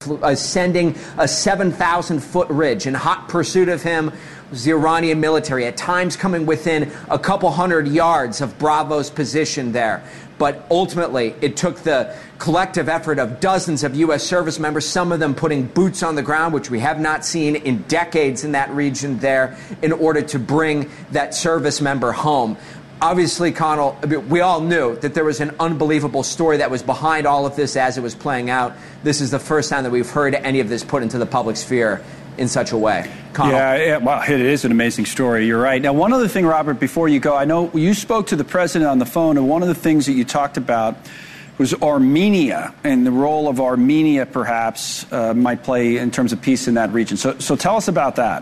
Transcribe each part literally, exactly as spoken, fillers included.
ascending a seven thousand foot ridge. In hot pursuit of him was the Iranian military, at times coming within a couple hundred yards of Bravo's position there. But ultimately, it took the collective effort of dozens of U S service members, some of them putting boots on the ground, which we have not seen in decades in that region there, in order to bring that service member home. Obviously, Connell, we all knew that there was an unbelievable story that was behind all of this as it was playing out. This is the first time that we've heard any of this put into the public sphere in such a way. Connell. Yeah, yeah, well, it is an amazing story. You're right. Now, one other thing, Robert, before you go, I know you spoke to the president on the phone, and one of the things that you talked about was Armenia and the role of Armenia, perhaps, uh, might play in terms of peace in that region. So, so tell us about that.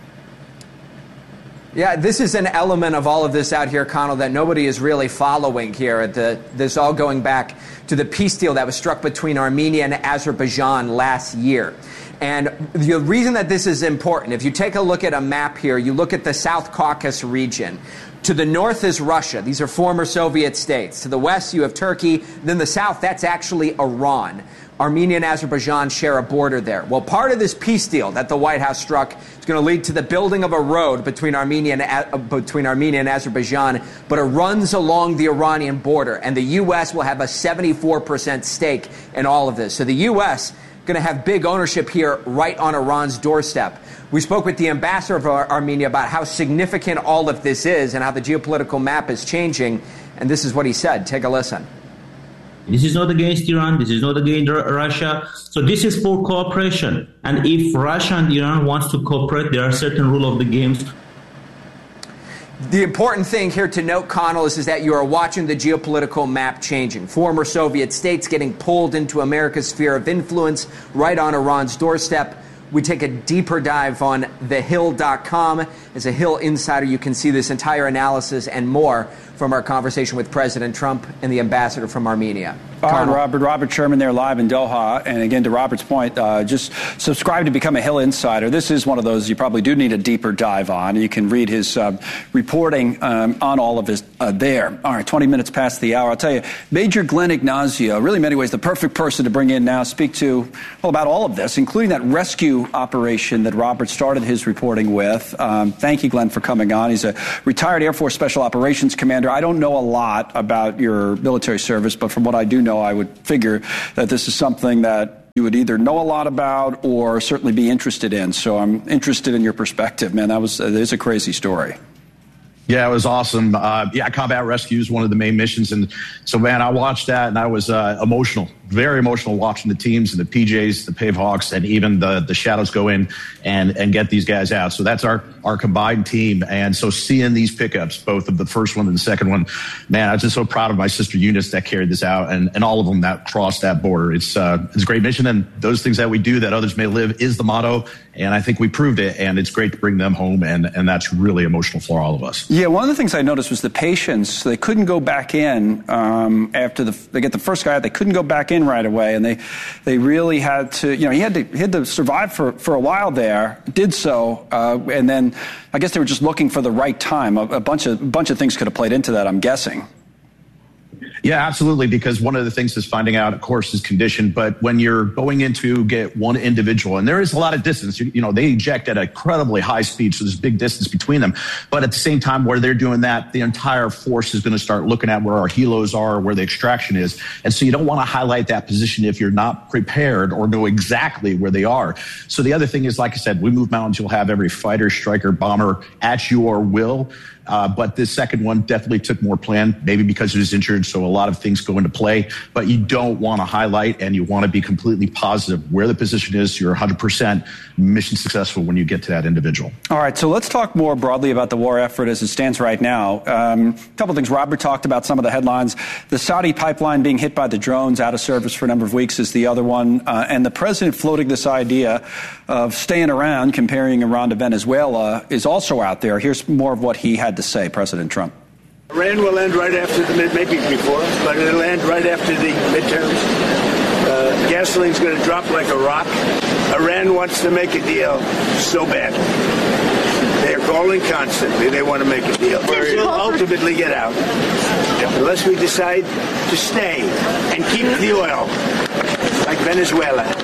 Yeah, this is an element of all of this out here, Connell, that nobody is really following here. The, this all going back to the peace deal that was struck between Armenia and Azerbaijan last year. And the reason that this is important, if you take a look at a map here, you look at the South Caucasus region. To the north is Russia. These are former Soviet states. To the west, you have Turkey. Then the south, that's actually Iran. Armenia and Azerbaijan share a border there. Well, part of this peace deal that the White House struck is going to lead to the building of a road between Armenia and, uh, between Armenia and Azerbaijan, but it runs along the Iranian border. And the U S will have a seventy-four percent stake in all of this. So the U S going to have big ownership here right on Iran's doorstep. We spoke with the ambassador of Ar- Armenia about how significant all of this is and how the geopolitical map is changing. And this is what he said. Take a listen. This is not against Iran. This is not against R- Russia. So this is for cooperation. And if Russia and Iran wants to cooperate, there are certain rules of the games. The important thing here to note, Connell, is, is that you are watching the geopolitical map changing. Former Soviet states getting pulled into America's sphere of influence right on Iran's doorstep. We take a deeper dive on the hill dot com. As a Hill insider, you can see this entire analysis and more from our conversation with President Trump and the ambassador from Armenia. All right, Robert. Robert Sherman there live in Doha. And again, to Robert's point, uh, just subscribe to become a Hill Insider. This is one of those you probably do need a deeper dive on. You can read his uh, reporting um, on all of his uh, there. All right, twenty minutes past the hour. I'll tell you, Major Glenn Ignazio, really in many ways the perfect person to bring in now, speak to well, about all of this, including that rescue operation that Robert started his reporting with. Um, thank you, Glenn, for coming on. He's a retired Air Force Special Operations Commander. I don't know a lot about your military service, but from what I do know, I would figure that this is something that you would either know a lot about or certainly be interested in. So I'm interested in your perspective, man. That was, uh, it is a crazy story. Yeah, it was awesome. Uh, yeah, combat rescue is one of the main missions. And so, man, I watched that and I was uh, emotional, very emotional watching the teams and the P Js, the Pave Hawks, and even the, the Shadows go in and, and get these guys out. So that's our, our combined team. And so seeing these pickups, both of the first one and the second one, man, I was just so proud of my sister Eunice that carried this out and, and all of them that crossed that border. It's, uh, it's a great mission. And those things that we do that others may live is the motto. And I think we proved it. And it's great to bring them home. And, and that's really emotional for all of us. Yeah, one of the things I noticed was the patience. They couldn't go back in um, after the, they get the first guy out. They couldn't go back in right away, and they they really had to. You know, he had to he had to survive for, for a while there. Did so, uh, and then I guess they were just looking for the right time. A, a bunch of a bunch of things could have played into that, I'm guessing. Yeah, absolutely. Because one of the things is finding out, of course, his condition. But when you're going in to get one individual, and there is a lot of distance, you, you know, they eject at an incredibly high speed. So there's big distance between them. But at the same time, where they're doing that, the entire force is going to start looking at where our helos are, where the extraction is. And so you don't want to highlight that position if you're not prepared or know exactly where they are. So the other thing is, like I said, we move mountains. You'll have every fighter, striker, bomber at your will. Uh, but this second one definitely took more plan, maybe because he was injured, so a lot of things go into play. But you don't want to highlight, and you want to be completely positive where the position is. You're one hundred percent mission successful when you get to that individual. All right, so let's talk more broadly about the war effort as it stands right now. Um, a couple of things. Robert talked about some of the headlines. The Saudi pipeline being hit by the drones, out of service for a number of weeks, is the other one. Uh, and the president floating this idea of staying around, comparing Iran to Venezuela, is also out there. Here's more of what he had to say, President Trump. Iran will end right after the mid, maybe before, but it'll end right after the midterms. Uh, gasoline's going to drop like a rock. Iran wants to make a deal so bad. They're calling constantly. They want to make a deal. We'll ultimately get out. Unless we decide to stay and keep the oil, like Venezuela.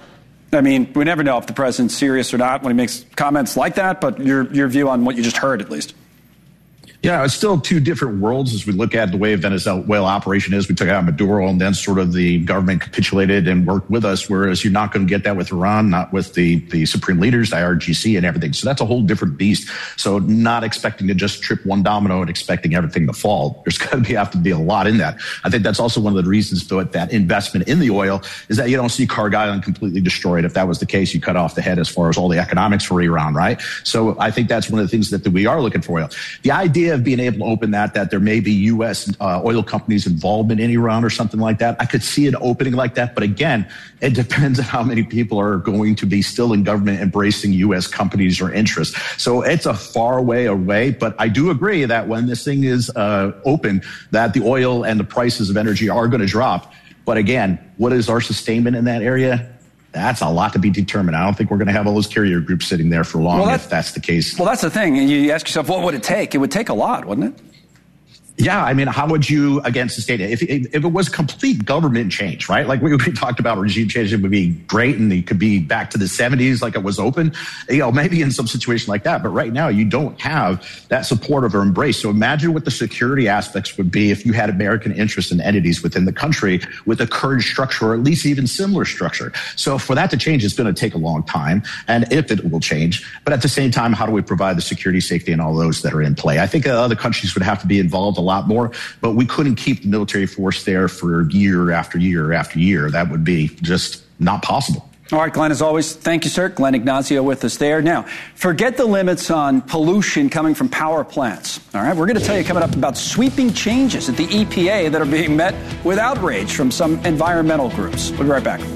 I mean, we never know if the president's serious or not when he makes comments like that, but your your view on what you just heard, at least. Yeah, it's still two different worlds as we look at the way Venezuela operation is. We took out Maduro, and then sort of the government capitulated and worked with us, whereas you're not going to get that with Iran, not with the, the supreme leaders, the I R G C and everything. So that's a whole different beast. So not expecting to just trip one domino and expecting everything to fall. There's going to be, have to be a lot in that. I think that's also one of the reasons for that investment in the oil is that you don't see Cargill Island completely destroyed. If that was the case, you cut off the head as far as all the economics for Iran, right? So I think that's one of the things that, that we are looking for oil. The idea of being able to open that, that there may be U S uh, oil companies' involvement in Iran or something like that. I could see it opening like that. But again, it depends on how many people are going to be still in government embracing U S companies or interests. So it's a far way away. But I do agree that when this thing is uh, open, that the oil and the prices of energy are going to drop. But again, what is our sustainment in that area? That's a lot to be determined. I don't think we're going to have all those carrier groups sitting there for long well, that, if that's the case. Well, that's the thing. And you ask yourself, what would it take? It would take a lot, wouldn't it? Yeah, I mean, how would you, again, sustain it? If, if, if it was complete government change, right? Like we, we talked about regime change, it would be great and it could be back to the seventies like it was open. You know, maybe in some situation like that. But right now, you don't have that supportive or embrace. So imagine what the security aspects would be if you had American interests and entities within the country with a current structure or at least even similar structure. So for that to change, it's going to take a long time. And if it will change, but at the same time, how do we provide the security, safety, and all those that are in play? I think other countries would have to be involved a lot more, but we couldn't keep the military force there for year after year after year. That would be just not possible. All right, Glenn, as always, thank you, sir. Glenn Ignazio with us there. Now, forget the limits on pollution coming from power plants. All right, we're going to tell you coming up about sweeping changes at the E P A that are being met with outrage from some environmental groups. We'll be right back.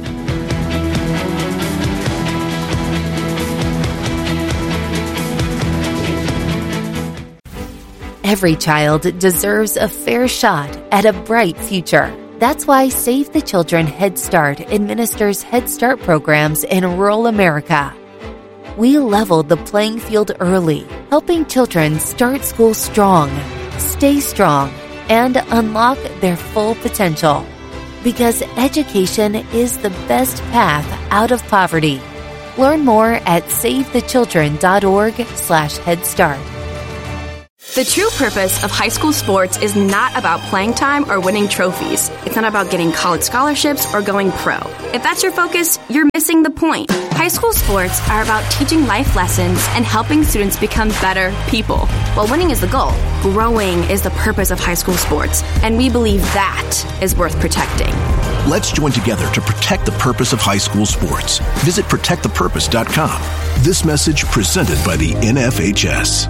Every child deserves a fair shot at a bright future. That's why Save the Children Head Start administers Head Start programs in rural America. We leveled the playing field early, helping children start school strong, stay strong, and unlock their full potential. Because education is the best path out of poverty. Learn more at savethechildren.org slash Head Start. The true purpose of high school sports is not about playing time or winning trophies. It's not about getting college scholarships or going pro. If that's your focus, you're missing the point. High school sports are about teaching life lessons and helping students become better people. While winning is the goal, growing is the purpose of high school sports, and we believe that is worth protecting. Let's join together to protect the purpose of high school sports. Visit protect the purpose dot com. This message presented by the N F H S.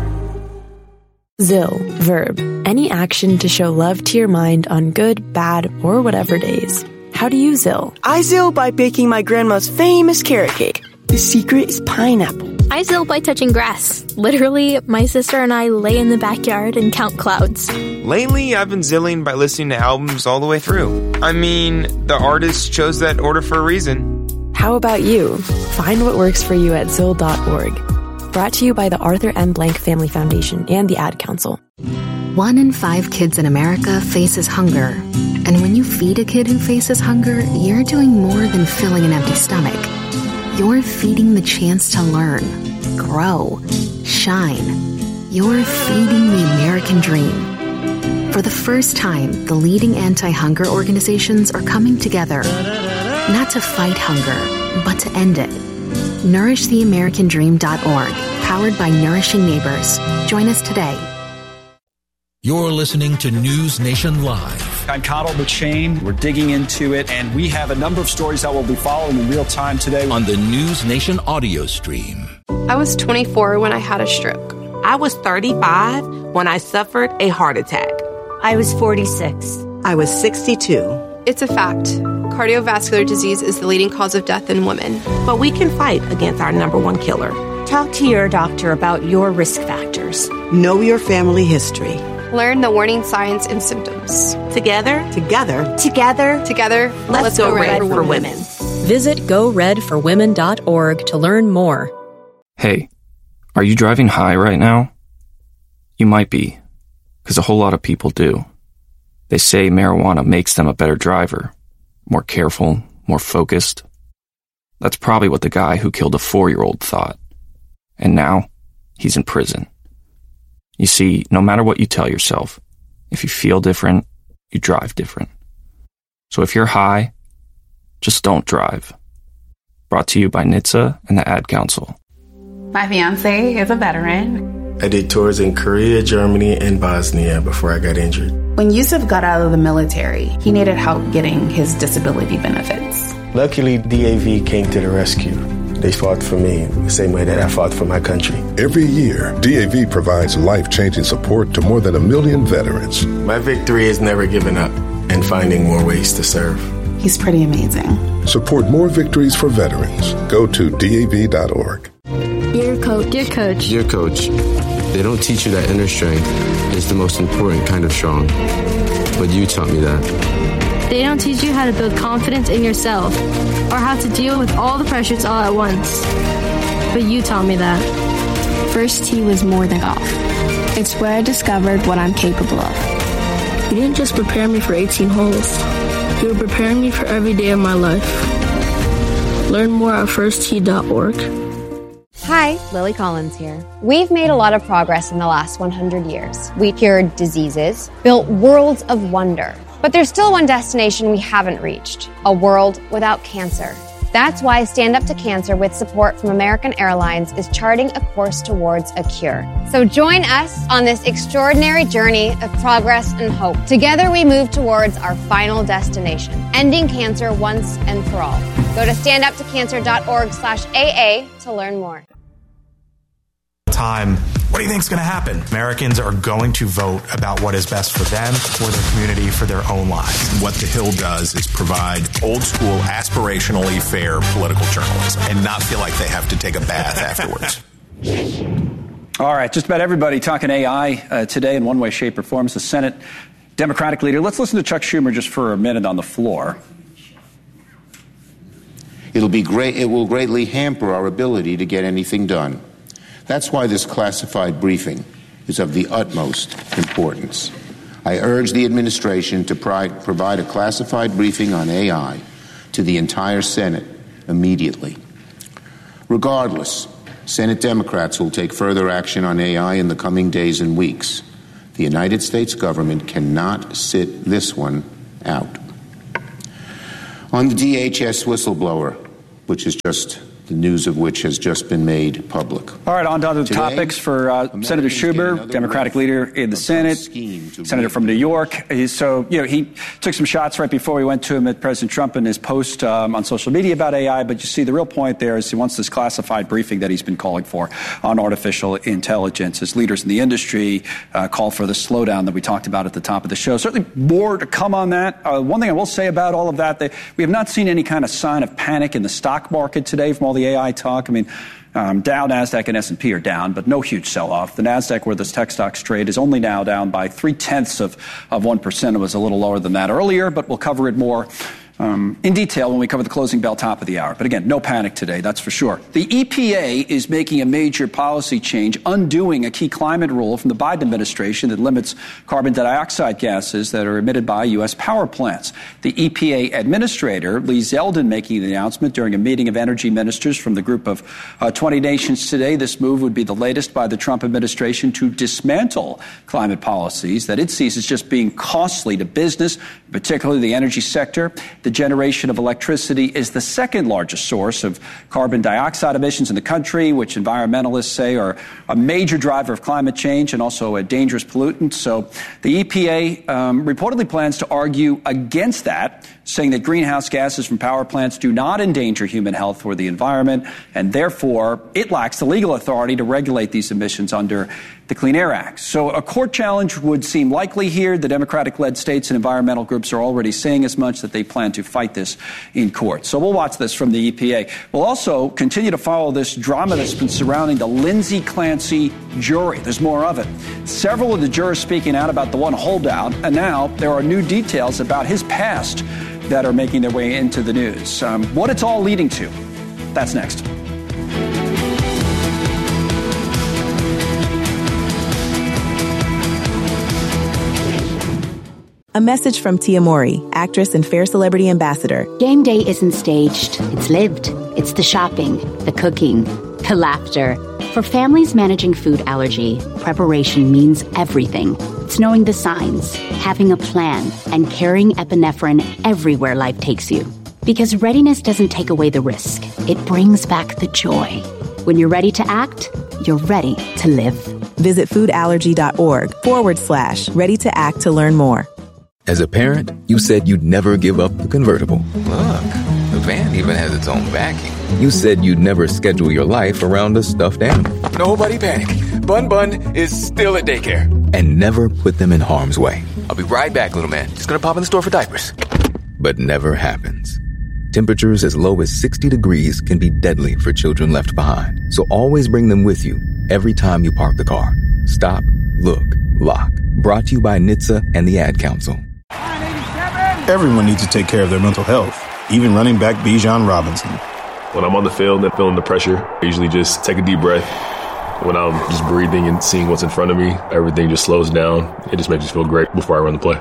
Zill, verb, any action to show love to your mind on good, bad, or whatever days. How do you Zill? I Zill by baking my grandma's famous carrot cake. The secret is pineapple. I Zill by touching grass. Literally, my sister and I lay in the backyard and count clouds. Lately, I've been Zilling by listening to albums all the way through. I mean, the artist chose that order for a reason. How about you? Find what works for you at zill dot org. Brought to you by the Arthur M. Blank Family Foundation and the Ad Council. One in five kids in America faces hunger. And when you feed a kid who faces hunger, you're doing more than filling an empty stomach. You're feeding the chance to learn, grow, shine. You're feeding the American dream. For the first time, the leading anti-hunger organizations are coming together, not to fight hunger, but to end it. nourish the american dream dot org, powered by Nourishing Neighbors. Join us today. You're listening to News Nation Live. I'm Connell McShane. We're digging into it, and we have a number of stories that we'll be following in real time today on the News Nation audio stream. I was twenty-four when I had a stroke. I was thirty-five when I suffered a heart attack. I was forty-six. I was sixty-two. It's a fact. Cardiovascular disease is the leading cause of death in women. But we can fight against our number one killer. Talk to your doctor about your risk factors. Know your family history. Learn the warning signs and symptoms. Together, together, together, together, let's, let's go, go red, red for, for women. women. Visit go red for women dot org to learn more. Hey, are you driving high right now? You might be, because a whole lot of people do. They say marijuana makes them a better driver, more careful, more focused. That's probably what the guy who killed a four-year-old thought. And now, he's in prison. You see, no matter what you tell yourself, if you feel different, you drive different. So if you're high, just don't drive. Brought to you by N H T S A and the Ad Council. My fiance is a veteran. I did tours in Korea, Germany, and Bosnia before I got injured. When Yusuf got out of the military, he needed help getting his disability benefits. Luckily, D A V came to the rescue. They fought for me the same way that I fought for my country. Every year, D A V provides life-changing support to more than a million veterans. My victory is never giving up and finding more ways to serve. He's pretty amazing. Support more victories for veterans. Go to D A V dot org. Dear Coach. Dear Coach. Dear Coach, they don't teach you that inner strength is the most important kind of strong. But you taught me that. They don't teach you how to build confidence in yourself or how to deal with all the pressures all at once. But you taught me that. First tee was more than golf. It's where I discovered what I'm capable of. You didn't just prepare me for eighteen holes. You were preparing me for every day of my life. Learn more at first tee dot org. Hi, Lily Collins here. We've made a lot of progress in the last one hundred years. We cured diseases, built worlds of wonder. But there's still one destination we haven't reached, a world without cancer. That's why Stand Up to Cancer, with support from American Airlines, is charting a course towards a cure. So join us on this extraordinary journey of progress and hope. Together we move towards our final destination, ending cancer once and for all. Go to stand up to cancer dot org slash A A to learn more. Time. What do you think is going to happen? Americans are going to vote about what is best for them, for their community, for their own lives. What The Hill does is provide old school, aspirationally fair political journalism and not feel like they have to take a bath afterwards. All right, just about everybody talking A I uh, today in one way, shape, or form. The Senate Democratic leader. Let's listen to Chuck Schumer just for a minute on the floor. It'll be great. It will greatly hamper our ability to get anything done. That's why this classified briefing is of the utmost importance. I urge the administration to pri- provide a classified briefing on A I to the entire Senate immediately. Regardless, Senate Democrats will take further action on A I in the coming days and weeks. The United States government cannot sit this one out. On the D H S whistleblower, which is just the news of which has just been made public. All right, on to other Today, topics for uh, Senator Schumer, Democratic leader in the Senate, Senator from New York. He's, so, you know, he took some shots right before we went to him at President Trump in his post um, on social media about A I, but you see the real point there is he wants this classified briefing that he's been calling for on artificial intelligence. As leaders in the industry uh, call for the slowdown that we talked about at the top of the show. Certainly more to come on that. Uh, one thing I will say about all of that, that we have not seen any kind of sign of panic in the stock market today from all the A I talk. I mean, um, Dow, NASDAQ, and S and P are down, but no huge sell-off. The NASDAQ, where those tech stocks trade, is only now down by three-tenths of, of one percent. It was a little lower than that earlier, but we'll cover it more Um, in detail when we cover the closing bell top of the hour. But again, no panic today, that's for sure. The E P A is making a major policy change, undoing a key climate rule from the Biden administration that limits carbon dioxide gases that are emitted by U S power plants. The E P A administrator, Lee Zeldin, making the announcement during a meeting of energy ministers from the group of uh, twenty nations today. This move would be the latest by the Trump administration to dismantle climate policies that it sees as just being costly to business, particularly the energy sector. The generation of electricity is the second largest source of carbon dioxide emissions in the country, which environmentalists say are a major driver of climate change and also a dangerous pollutant. So the E P A um, reportedly plans to argue against that, saying that greenhouse gases from power plants do not endanger human health or the environment, and therefore it lacks the legal authority to regulate these emissions under the Clean Air Act. So a court challenge would seem likely here. The Democratic-led states and environmental groups are already saying as much, that they plan to fight this in court. So we'll watch this from the E P A. We'll also continue to follow this drama that's been surrounding the Lindsay Clancy jury. There's more of it. Several of the jurors speaking out about the one holdout, and now there are new details about his past that are making their way into the news. Um, what it's all leading to, that's next. A message from Tia Mowry, actress and Fair Celebrity Ambassador. Game day isn't staged, it's lived. It's the shopping, the cooking, the laughter. For families managing food allergy, preparation means everything. It's knowing the signs, having a plan, and carrying epinephrine everywhere life takes you. Because readiness doesn't take away the risk. It brings back the joy. When you're ready to act, you're ready to live. Visit foodallergy.org forward slash ready to act to learn more. As a parent, you said you'd never give up the convertible. Look, the van even has its own backing. You said you'd never schedule your life around a stuffed animal. Nobody panic. Bun Bun is still at daycare. And never put them in harm's way. I'll be right back, little man. Just gonna pop in the store for diapers. But never happens. Temperatures as low as sixty degrees can be deadly for children left behind. So always bring them with you every time you park the car. Stop, look, lock. Brought to you by N H T S A and the Ad Council. Everyone needs to take care of their mental health, even running back Bijan Robinson. When I'm on the field and feeling the pressure, I usually just take a deep breath. When I'm just breathing and seeing what's in front of me, everything just slows down. It just makes me feel great before I run the play.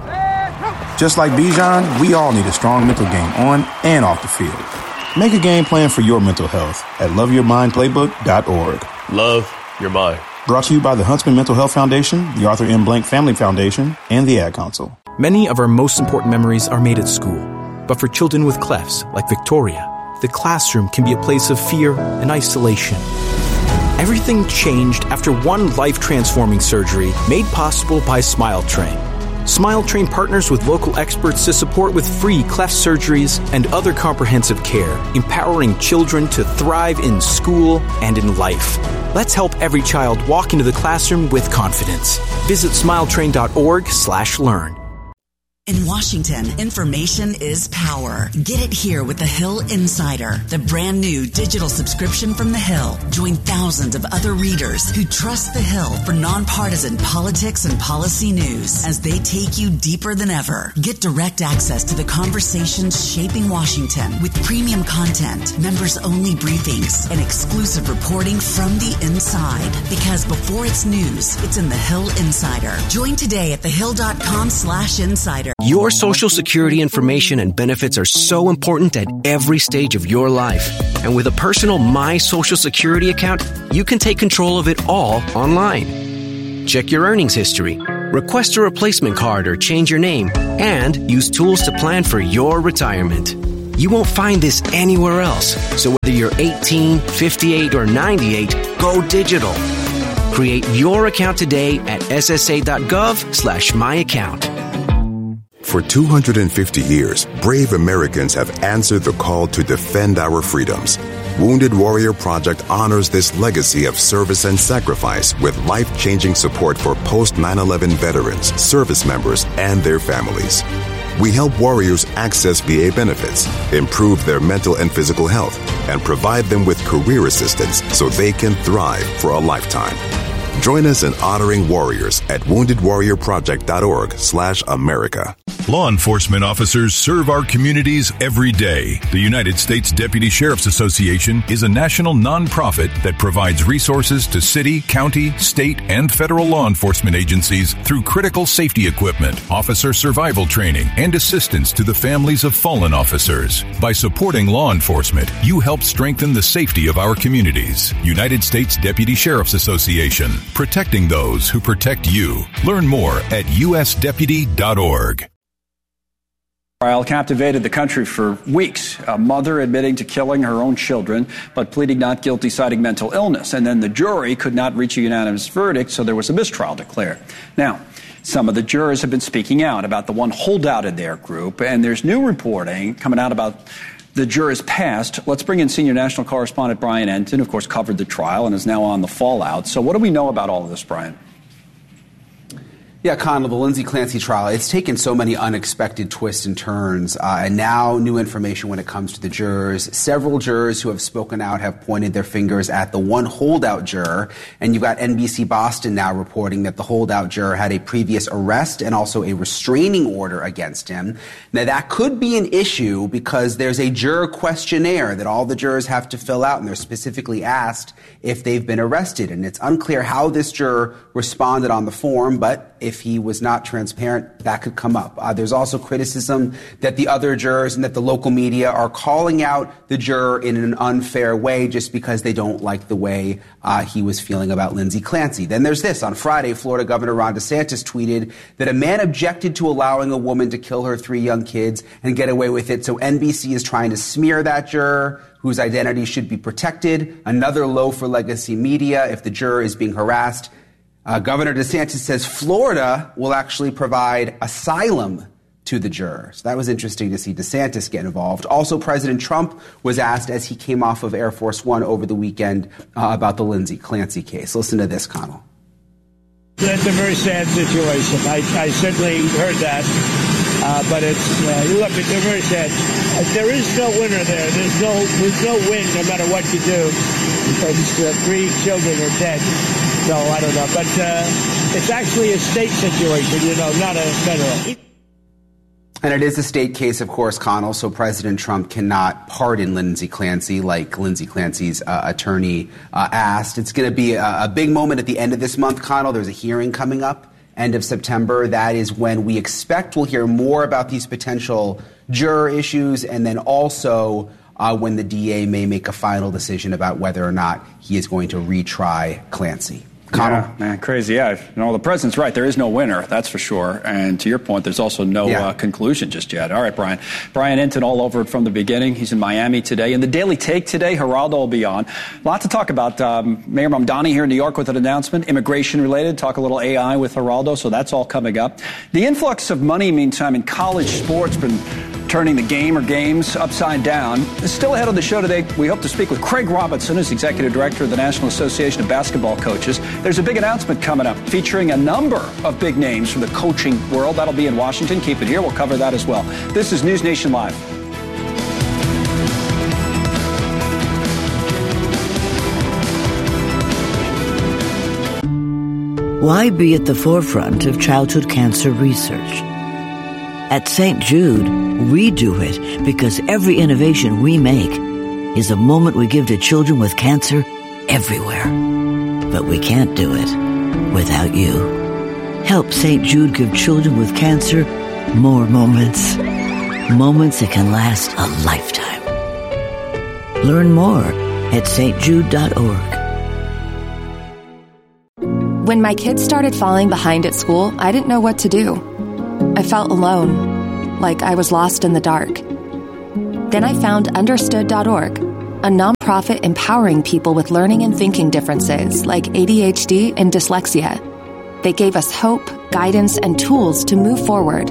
Just like Bijan, we all need a strong mental game on and off the field. Make a game plan for your mental health at love your mind playbook dot org. Love your mind. Brought to you by the Huntsman Mental Health Foundation, the Arthur M. Blank Family Foundation, and the Ad Council. Many of our most important memories are made at school. But for children with clefts, like Victoria, the classroom can be a place of fear and isolation. Everything changed after one life-transforming surgery made possible by SmileTrain. SmileTrain partners with local experts to support with free cleft surgeries and other comprehensive care, empowering children to thrive in school and in life. Let's help every child walk into the classroom with confidence. Visit smiletrain.org slash learn. In Washington, information is power. Get it here with The Hill Insider, the brand new digital subscription from The Hill. Join thousands of other readers who trust The Hill for nonpartisan politics and policy news as they take you deeper than ever. Get direct access to the conversations shaping Washington with premium content, members-only briefings, and exclusive reporting from the inside. Because before it's news, it's in The Hill Insider. Join today at thehill.com slash insider. Your Social Security information and benefits are so important at every stage of your life. And with a personal My Social Security account, you can take control of it all online. Check your earnings history, request a replacement card or change your name, and use tools to plan for your retirement. You won't find this anywhere else. So whether you're eighteen, fifty-eight, or ninety-eight, go digital. Create your account today at ssa.gov slash my account. For two hundred fifty years, brave Americans have answered the call to defend our freedoms. Wounded Warrior Project honors this legacy of service and sacrifice with life-changing support for post nine eleven veterans, service members, and their families. We help warriors access V A benefits, improve their mental and physical health, and provide them with career assistance so they can thrive for a lifetime. Join us in honoring warriors at woundedwarriorproject.org slash America. Law enforcement officers serve our communities every day. The United States Deputy Sheriff's Association is a national nonprofit that provides resources to city, county, state, and federal law enforcement agencies through critical safety equipment, officer survival training, and assistance to the families of fallen officers. By supporting law enforcement, you help strengthen the safety of our communities. United States Deputy Sheriff's Association, protecting those who protect you. Learn more at u s deputy dot org. Trial captivated the country for weeks. A mother admitting to killing her own children, but pleading not guilty, citing mental illness. And then the jury could not reach a unanimous verdict, so there was a mistrial declared. Now, some of the jurors have been speaking out about the one holdout in their group, and there's new reporting coming out about the jurors' past. Let's bring in senior national correspondent Brian Entin, who, of course, covered the trial and is now on the fallout. So what do we know about all of this, Brian? Yeah, Conlon, the Lindsay Clancy trial, it's taken so many unexpected twists and turns, uh, and now new information when it comes to the jurors. Several jurors who have spoken out have pointed their fingers at the one holdout juror, and you've got N B C Boston now reporting that the holdout juror had a previous arrest and also a restraining order against him. Now, that could be an issue because there's a juror questionnaire that all the jurors have to fill out, and they're specifically asked if they've been arrested, and it's unclear how this juror responded on the form, but if if he was not transparent, that could come up. Uh, there's also criticism that the other jurors and that the local media are calling out the juror in an unfair way just because they don't like the way uh, he was feeling about Lindsay Clancy. Then there's this. On Friday, Florida Governor Ron DeSantis tweeted that a man objected to allowing a woman to kill her three young kids and get away with it. So N B C is trying to smear that juror, whose identity should be protected. Another low for legacy media if the juror is being harassed. Uh, Governor DeSantis says Florida will actually provide asylum to the juror. So that was interesting to see DeSantis get involved. Also, President Trump was asked as he came off of Air Force One over the weekend uh, about the Lindsay Clancy case. Listen to this, Connell. That's a very sad situation. I, I certainly heard that. Uh, but it's, uh, look, it's very sad. Uh, there is no winner there. There's no, there's no win no matter what you do because uh, three children are dead. So I don't know. But uh, it's actually a state situation, you know, not a federal. And it is a state case, of course, Connell, so President Trump cannot pardon Lindsay Clancy like Lindsay Clancy's uh, attorney uh, asked. It's going to be a, a big moment at the end of this month, Connell. There's a hearing coming up. End of September. That is when we expect we'll hear more about these potential juror issues, and then also uh, when the D A may make a final decision about whether or not he is going to retry Clancy. Connell? Yeah, man, crazy. Yeah, no, the president's right. There is no winner, that's for sure. And to your point, there's also no yeah. uh, conclusion just yet. All right, Brian. Brian Entin all over it from the beginning. He's in Miami today. In the Daily Take today, Geraldo will be on. A lot to talk about. Um, Mayor Mamdani here in New York with an announcement, immigration-related. Talk a little A I with Geraldo, so that's all coming up. The influx of money, meantime, in college sports been turning the game or games upside down. Still ahead of the show today, we hope to speak with Craig Robinson, who's Executive Director of the National Association of Basketball Coaches. There's a big announcement coming up featuring a number of big names from the coaching world. That'll be in Washington. Keep it here. We'll cover that as well. This is News Nation Live. Why be at the forefront of childhood cancer research? At Saint Jude, we do it because every innovation we make is a moment we give to children with cancer everywhere. But we can't do it without you. Help Saint Jude give children with cancer more moments. Moments that can last a lifetime. Learn more at s t jude dot org. When my kids started falling behind at school, I didn't know what to do. I felt alone, like I was lost in the dark. Then I found understood dot org, a nonprofit empowering people with learning and thinking differences like A D H D and dyslexia. They gave us hope, guidance, and tools to move forward.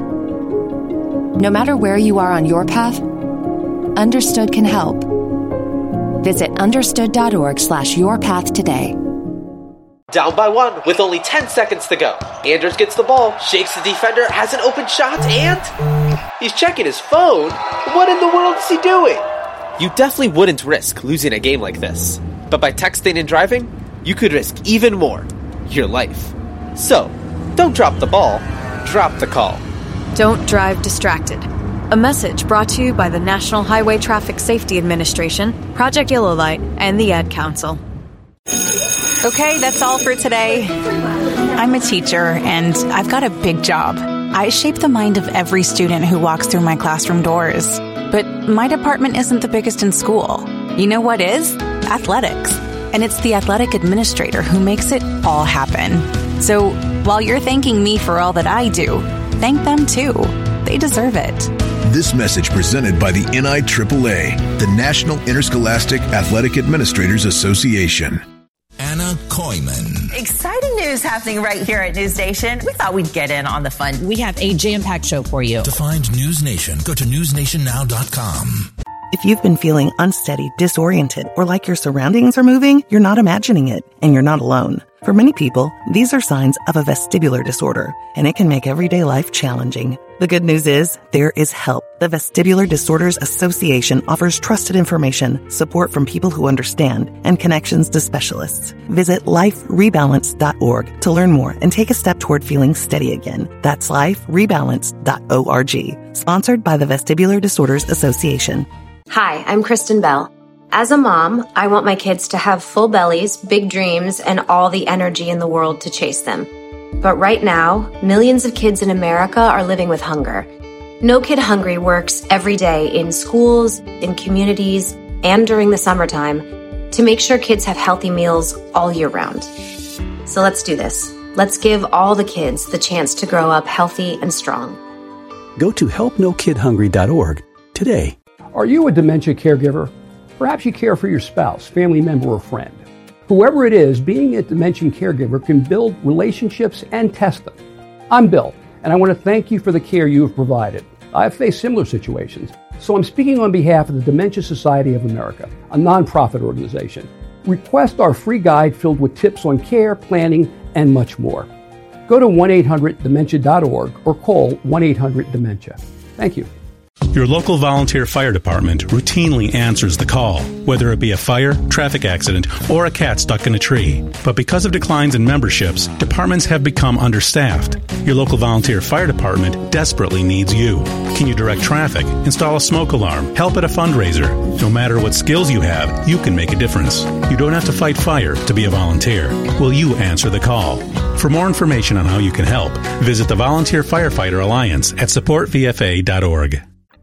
No matter where you are on your path, Understood can help. Visit understood dot org slash your path today. Down by one with only ten seconds to go. Anders gets the ball, shakes the defender, has an open shot, and he's checking his phone. What in the world is he doing? You definitely wouldn't risk losing a game like this. But by texting and driving, you could risk even more. Your life. So, don't drop the ball, drop the call. Don't drive distracted. A message brought to you by the National Highway Traffic Safety Administration, Project Yellow Light, and the Ad Council. Okay, that's all for today. I'm a teacher, and I've got a big job. I shape the mind of every student who walks through my classroom doors. But my department isn't the biggest in school. You know what is? Athletics. And it's the athletic administrator who makes it all happen. So while you're thanking me for all that I do, thank them too. They deserve it. This message presented by the N I triple A, the National Interscholastic Athletic Administrators Association. Anna Koyman. Exciting news happening right here at News Nation. We thought we'd get in on the fun. We have a jam-packed show for you. To find News Nation, go to news nation now dot com. If you've been feeling unsteady, disoriented, or like your surroundings are moving, you're not imagining it, and you're not alone. For many people, these are signs of a vestibular disorder, and it can make everyday life challenging. The good news is, there is help. The Vestibular Disorders Association offers trusted information, support from people who understand, and connections to specialists. Visit life rebalance dot org to learn more and take a step toward feeling steady again. That's life rebalance dot org. Sponsored by the Vestibular Disorders Association. Hi, I'm Kristen Bell. As a mom, I want my kids to have full bellies, big dreams, and all the energy in the world to chase them. But right now, millions of kids in America are living with hunger. No Kid Hungry works every day in schools, in communities, and during the summertime to make sure kids have healthy meals all year round. So let's do this. Let's give all the kids the chance to grow up healthy and strong. Go to help no kid hungry dot org today. Are you a dementia caregiver? Perhaps you care for your spouse, family member, or friend. Whoever it is, being a dementia caregiver can build relationships and test them. I'm Bill, and I want to thank you for the care you have provided. I've faced similar situations, so I'm speaking on behalf of the Dementia Society of America, a nonprofit organization. Request our free guide filled with tips on care, planning, and much more. Go to one eight hundred dementia dot org or call one eight hundred dementia. Thank you. Your local volunteer fire department routinely answers the call, whether it be a fire, traffic accident, or a cat stuck in a tree. But because of declines in memberships, departments have become understaffed. Your local volunteer fire department desperately needs you. Can you direct traffic, install a smoke alarm, help at a fundraiser? No matter what skills you have, you can make a difference. You don't have to fight fire to be a volunteer. Will you answer the call? For more information on how you can help, visit the Volunteer Firefighter Alliance at support v f a dot org.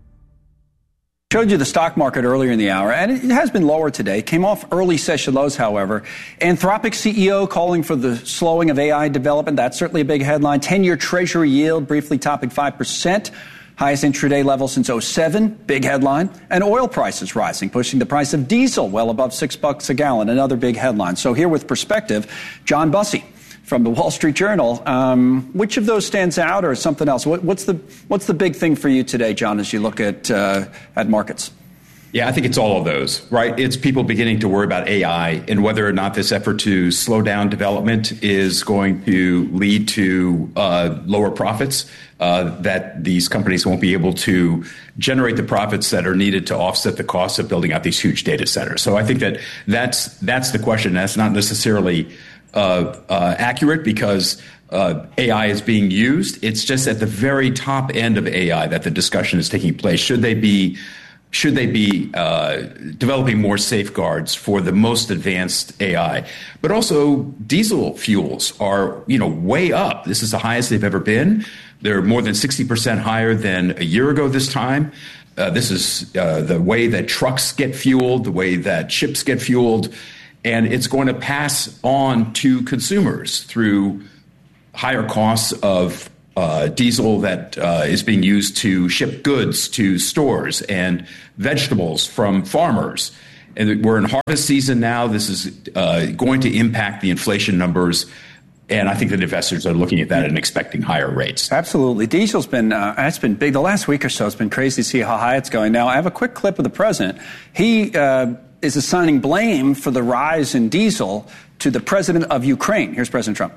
Showed you the stock market earlier in the hour, and it has been lower today. Came off early session lows, however. Anthropic C E O calling for the slowing of A I development. That's certainly a big headline. ten-year Treasury yield briefly topping five percent. Highest intraday level since oh seven. Big headline. And oil prices rising, pushing the price of diesel well above six bucks a gallon. Another big headline. So here with perspective, John Bussey from the Wall Street Journal. Um, which of those stands out, or something else? What, what's the what's the big thing for you today, John, as you look at uh, at markets? Yeah, I think it's all of those, right? It's people beginning to worry about A I and whether or not this effort to slow down development is going to lead to uh, lower profits, uh, that these companies won't be able to generate the profits that are needed to offset the costs of building out these huge data centers. So I think that that's that's the question. That's not necessarily Uh, uh, accurate because uh, A I is being used. It's just at the very top end of A I that the discussion is taking place. Should they be should they be uh, developing more safeguards for the most advanced A I? But also diesel fuels are, you know, way up. This is the highest they've ever been. They're more than sixty percent higher than a year ago this time. Uh, this is uh, the way that trucks get fueled, the way that ships get fueled. And it's going to pass on to consumers through higher costs of uh, diesel that uh, is being used to ship goods to stores and vegetables from farmers. And we're in harvest season now. This is uh, going to impact the inflation numbers. And I think that investors are looking at that and expecting higher rates. Absolutely. Diesel's been, uh, it's been big. The last week or so, it's been crazy to see how high it's going. Now, I have a quick clip of the president. He uh, is assigning blame for the rise in diesel to the president of Ukraine. Here's President Trump.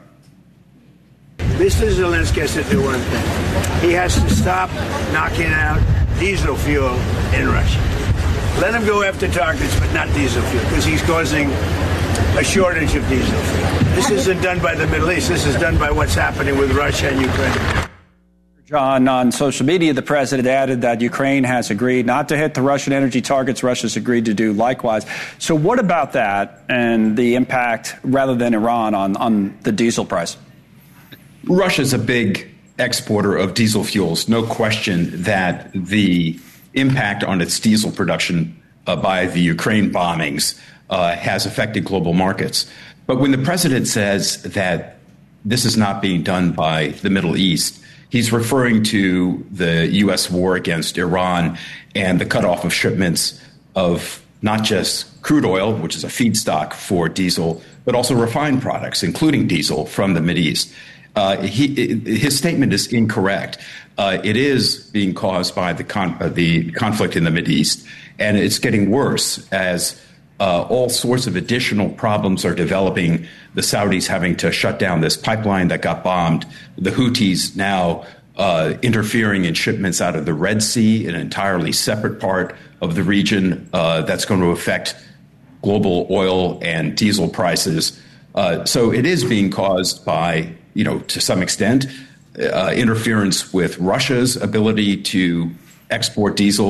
Mister Zelensky has to do one thing. He has to stop knocking out diesel fuel in Russia. Let him go after targets, but not diesel fuel, because he's causing a shortage of diesel fuel. This isn't done by the Middle East. This is done by what's happening with Russia and Ukraine. John, on social media, the president added that Ukraine has agreed not to hit the Russian energy targets. Russia's agreed to do likewise. So what about that and the impact, rather than Iran, on, on the diesel price? Russia's a big exporter of diesel fuels. No question that the impact on its diesel production uh, by the Ukraine bombings uh, has affected global markets. But when the president says that this is not being done by the Middle East, he's referring to the U S war against Iran and the cutoff of shipments of not just crude oil, which is a feedstock for diesel, but also refined products, including diesel from the Mideast. Uh, he, his statement is incorrect. Uh, it is being caused by the, con- uh, the conflict in the Mideast, and it's getting worse as uh, all sorts of additional problems are developing. The Saudis having to shut down this pipeline that got bombed, the Houthis now uh, interfering in shipments out of the Red Sea, an entirely separate part of the region uh, that's going to affect global oil and diesel prices. Uh, so it is being caused by, you know, to some extent, uh, interference with Russia's ability to export diesel,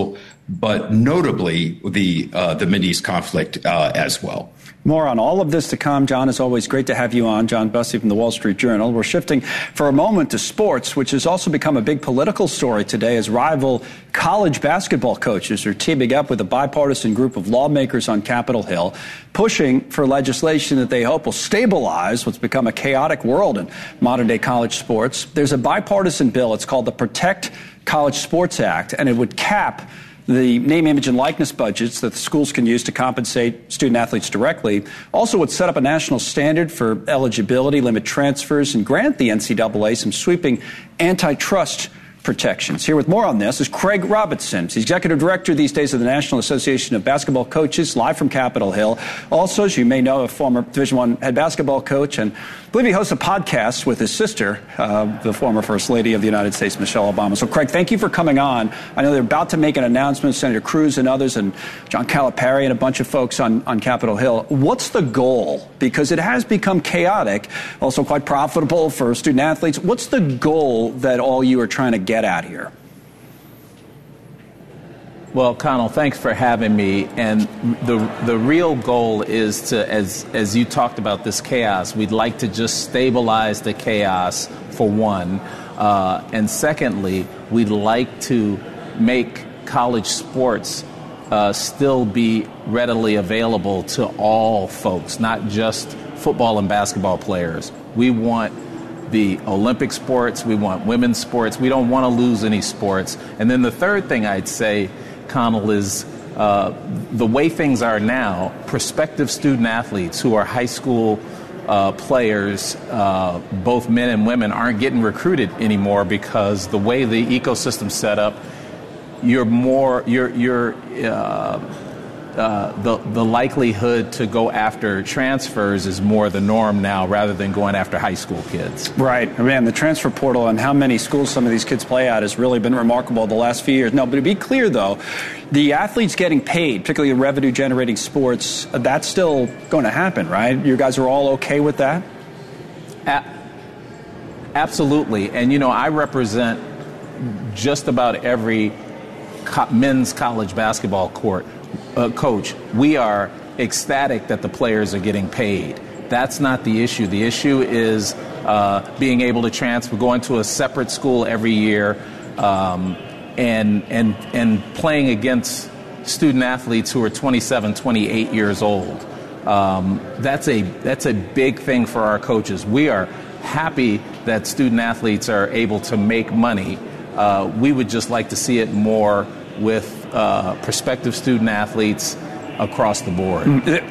but notably the uh, the Mideast conflict uh, as well. More on all of this to come. John, it's always great to have you on. John Bussey from the Wall Street Journal. We're shifting for a moment to sports, which has also become a big political story today as rival college basketball coaches are teaming up with a bipartisan group of lawmakers on Capitol Hill, pushing for legislation that they hope will stabilize what's become a chaotic world in modern-day college sports. There's a bipartisan bill. It's called the Protect College Sports Act, and it would cap the name, image, and likeness budgets that the schools can use to compensate student athletes directly. Also would set up a national standard for eligibility, limit transfers, and grant the N C double A some sweeping antitrust protections. Here with more on this is Craig Robinson. He's executive director these days of the National Association of Basketball Coaches, live from Capitol Hill. Also, as you may know, a former Division I head basketball coach, and I believe he hosts a podcast with his sister, uh, the former First Lady of the United States, Michelle Obama. So, Craig, thank you for coming on. I know they're about to make an announcement, Senator Cruz and others, and John Calipari and a bunch of folks on, on Capitol Hill. What's the goal? Because it has become chaotic, also quite profitable for student athletes. What's the goal that all you are trying to get at here? Well, Connell, thanks for having me. And the the real goal is to, as as you talked about this chaos, we'd like to just stabilize the chaos, for one. Uh, and secondly, we'd like to make college sports uh, still be readily available to all folks, not just football and basketball players. We want the Olympic sports. We want women's sports. We don't want to lose any sports. And then the third thing I'd say, Connell, is uh, the way things are now, prospective student athletes who are high school uh, players, uh, both men and women, aren't getting recruited anymore because the way the ecosystem's set up, you're more, you're, you're, uh, Uh, the the likelihood to go after transfers is more the norm now rather than going after high school kids. Right. Man, the transfer portal and how many schools some of these kids play at has really been remarkable the last few years. No, but to be clear, though, the athletes getting paid, particularly in revenue-generating sports, that's still going to happen, right? You guys are all okay with that? A- absolutely. And, you know, I represent just about every co- men's college basketball court. Uh, coach, we are ecstatic that the players are getting paid. That's not the issue. The issue is uh, being able to transfer, going to a separate school every year, um, and and and playing against student athletes who are twenty-seven, twenty-eight years old. Um, that's a that's a big thing for our coaches. We are happy that student athletes are able to make money. Uh, we would just like to see it more with uh, prospective student athletes across the board.